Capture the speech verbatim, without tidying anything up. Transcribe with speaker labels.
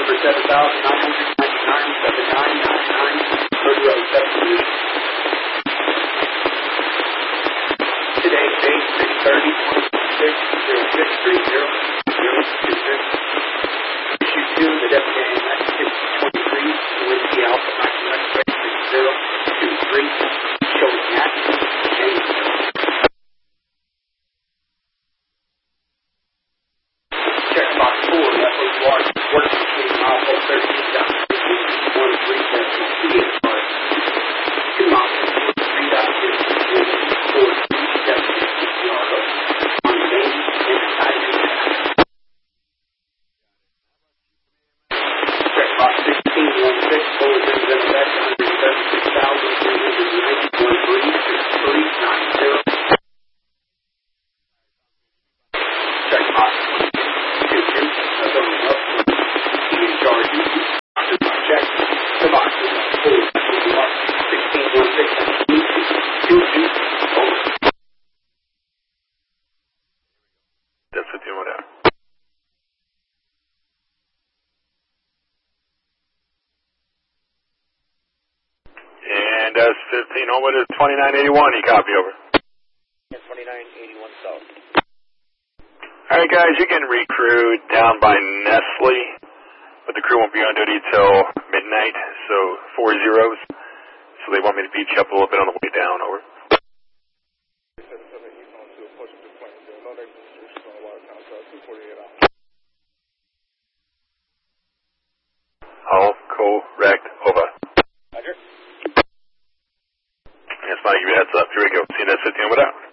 Speaker 1: number seven thousand nine hundred ninety-nine, seven nine nine nine, third row, seven. Today, date six thirty, twenty-six, zero six three zero, zero two six. Issue two, the deputy A M X six twenty-three, Whiskey Alpha Mike X-ray six zero two three, showing accident, change. Checkbox four, that was large, work machine, mile thirteen dot one three seven two eight five. Two miles, three dot zero four three seven zero. On the main sanitizing path. Checkbox sixteen one six, bulletin in effect, one hundred seventy-six thousand three hundred ninety-one three six three nine zero. Checkbox two two, a going up, in charge, after my check, the box is up, full, sixteen one six, two two, over.
Speaker 2: That's what you want out. And that's fifteen Homewood is twenty-nine eighty-one, you copy over.
Speaker 1: twenty-nine eighty-one south.
Speaker 2: Alright guys, you're getting recrewed down by Nestle, but the crew won't be on duty till midnight, so four zeros. So they want me to beat you up a little bit on the way down, over. All correct, over.
Speaker 1: Roger.
Speaker 2: That's fine, give you a heads up. Here we go. C N S fifteen, over out.